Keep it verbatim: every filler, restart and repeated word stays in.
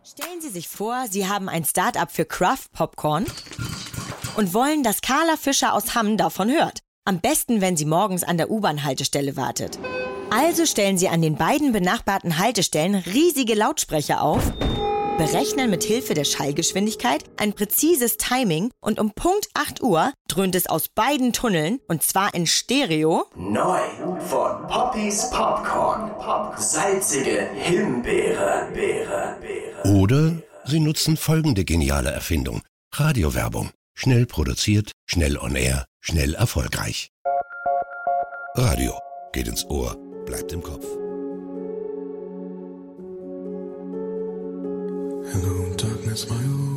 Stellen Sie sich vor, Sie haben ein Start-up für Craft Popcorn und wollen, dass Carla Fischer aus Hamm davon hört. Am besten, wenn sie morgens an der U-Bahn-Haltestelle wartet. Also stellen Sie an den beiden benachbarten Haltestellen riesige Lautsprecher auf, berechnen mit Hilfe der Schallgeschwindigkeit ein präzises Timing und um Punkt acht Uhr dröhnt es aus beiden Tunneln, und zwar in Stereo. Neu von Poppys Popcorn. Salzige Himbeere. Beere, Beere. Oder Sie nutzen folgende geniale Erfindung. Radiowerbung. Schnell produziert, schnell on air, schnell erfolgreich. Radio. Geht ins Ohr, bleibt im Kopf. Hello, darkness, my old